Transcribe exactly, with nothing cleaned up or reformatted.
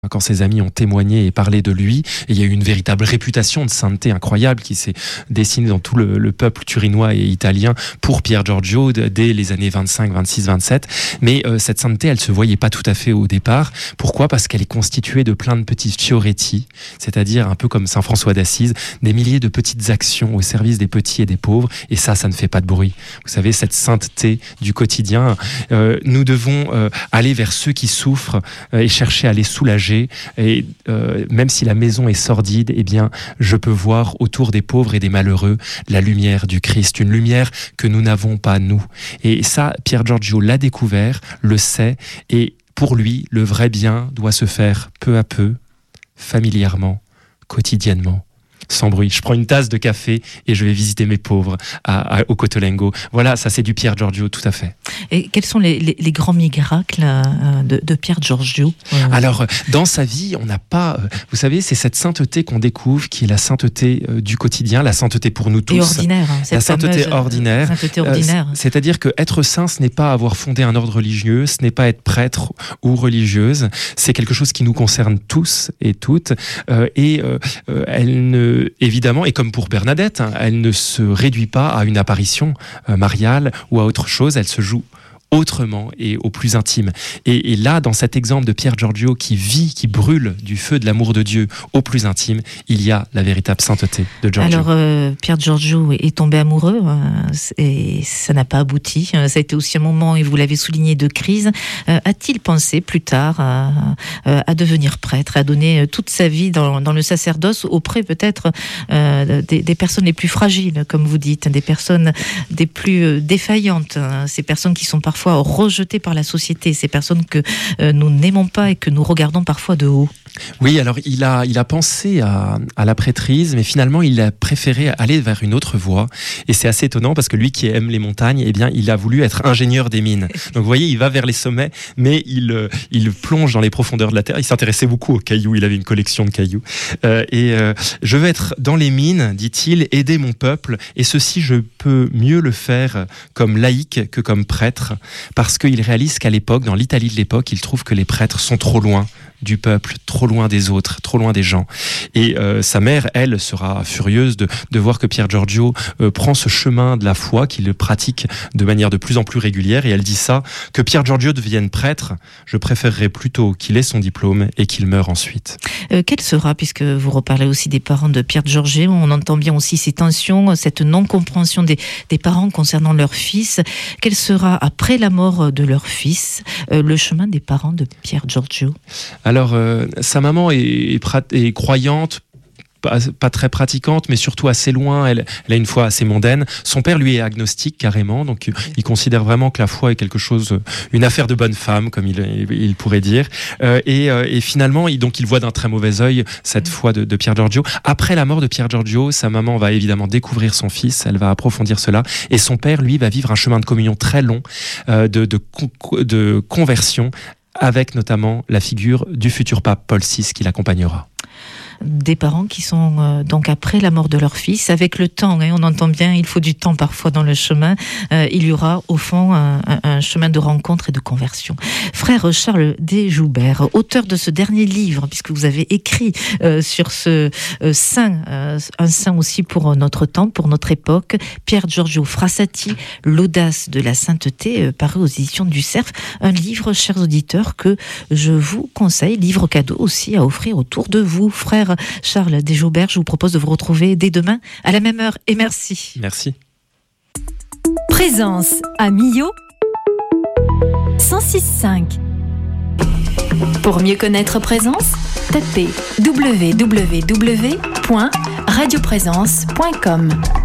quand ses amis ont témoigné et parlé de lui. Et il y a eu une véritable réputation de sainteté incroyable qui s'est dessinée dans tout le, le peuple turinois et italien pour Pier Giorgio dès les années vingt-cinq, vingt-six, vingt-sept. Mais euh, cette sainteté, elle se voyait pas tout à fait au départ. Pourquoi ? Parce qu'elle est constituée de plein de petits fioretti, c'est-à-dire un peu comme Saint François d'Assise, des milliers de petites actions au service des petits et des pauvres. Et ça, ça ne fait pas de bruit. Vous savez, cette sainteté du quotidien, euh, nous devons euh, aller vers ceux qui souffrent euh, et chercher à les soulager. Et euh, même si la maison est sordide, eh bien, je peux voir autour des pauvres et des malheureux la lumière du Christ, une lumière que nous n'avons pas, nous. Et ça, Pier Giorgio l'a découvert, le sait, et pour lui, le vrai bien doit se faire peu à peu, familièrement, quotidiennement, sans bruit. Je prends une tasse de café et je vais visiter mes pauvres à, à, au Cottolengo. Voilà, ça c'est du Pier Giorgio, tout à fait. Et quels sont les, les, les grands miracles de, de Pier Giorgio ? Alors, dans sa vie, on n'a pas... Vous savez, c'est cette sainteté qu'on découvre, qui est la sainteté du quotidien, la sainteté pour nous tous. Et ordinaire. Hein, la sainteté ordinaire. Sainteté ordinaire. Euh, c'est-à-dire qu'être saint, ce n'est pas avoir fondé un ordre religieux, ce n'est pas être prêtre ou religieuse, c'est quelque chose qui nous concerne tous et toutes. Euh, et euh, elle ne... Évidemment, et comme pour Bernadette, hein, elle ne se réduit pas à une apparition euh, mariale ou à autre chose, elle se joue autrement et au plus intime. Et, et là, dans cet exemple de Pier Giorgio qui vit, qui brûle du feu de l'amour de Dieu au plus intime, il y a la véritable sainteté de Giorgio. Alors, euh, Pier Giorgio est tombé amoureux euh, et ça n'a pas abouti. Ça a été aussi un moment, et vous l'avez souligné, de crise. Euh, a-t-il pensé plus tard à, à devenir prêtre, à donner toute sa vie dans, dans le sacerdoce auprès peut-être euh, des, des personnes les plus fragiles, comme vous dites, des personnes des plus défaillantes, hein, ces personnes qui sont parfois rejetées par la société, ces personnes que euh, nous n'aimons pas et que nous regardons parfois de haut. Oui, alors il a, il a pensé à, à la prêtrise, mais finalement il a préféré aller vers une autre voie. Et c'est assez étonnant parce que lui qui aime les montagnes, eh bien, il a voulu être ingénieur des mines. Donc vous voyez, il va vers les sommets, mais il, il plonge dans les profondeurs de la terre. Il s'intéressait beaucoup aux cailloux, il avait une collection de cailloux. Euh, et euh, je veux être dans les mines, dit-il, aider mon peuple, et ceci je peux mieux le faire comme laïc que comme prêtre, parce qu'il réalise qu'à l'époque, dans l'Italie de l'époque, il trouve que les prêtres sont trop loin du peuple, trop loin des autres, trop loin des gens. Et euh, sa mère, elle, sera furieuse de, de voir que Pier Giorgio euh, prend ce chemin de la foi, qu'il le pratique de manière de plus en plus régulière, et elle dit ça, que Pier Giorgio devienne prêtre, je préférerais plutôt qu'il ait son diplôme et qu'il meure ensuite. Euh, quel sera, puisque vous reparlez aussi des parents de Pier Giorgio, on entend bien aussi ces tensions, cette non-compréhension des, des parents concernant leur fils, quel sera, après la mort de leur fils, euh, le chemin des parents de Pier Giorgio ? Alors, euh, sa maman est, est, est croyante, pas, pas très pratiquante, mais surtout assez loin. Elle, elle a une foi assez mondaine. Son père, lui, est agnostique carrément, donc oui. Il considère vraiment que la foi est quelque chose, une affaire de bonne femme, comme il, il, il pourrait dire. Euh, et, et finalement, il, donc, il voit d'un très mauvais œil cette oui. foi de, de Pier Giorgio. Après la mort de Pier Giorgio, sa maman va évidemment découvrir son fils. Elle va approfondir cela, et son père, lui, va vivre un chemin de communion très long, euh, de, de, de conversion, avec notamment la figure du futur pape Paul six qui l'accompagnera. Des parents qui sont euh, donc après la mort de leur fils, avec le temps, hein, on entend bien, il faut du temps parfois dans le chemin, euh, il y aura au fond un, un chemin de rencontre et de conversion. Frère Charles Desjoubert, auteur de ce dernier livre, puisque vous avez écrit euh, sur ce euh, saint, euh, un saint aussi pour notre temps, pour notre époque, Pier Giorgio Frassati, l'audace de la sainteté, euh, paru aux éditions du Cerf, un livre, chers auditeurs, que je vous conseille, livre cadeau aussi à offrir autour de vous, frère Charles Desjoubert. Je vous propose de vous retrouver dès demain à la même heure, et merci. Merci. Présence à Millau cent six virgule cinq. Pour mieux connaître Présence, tapez w w w point radio présence point com.